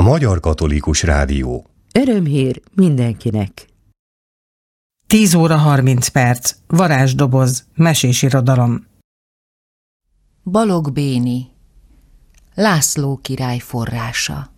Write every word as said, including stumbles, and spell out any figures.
Magyar Katolikus Rádió. Örömhír mindenkinek. tíz óra harminc perc. Varázsdoboz. Mesés irodalom. Balogh Béni. László király forrása.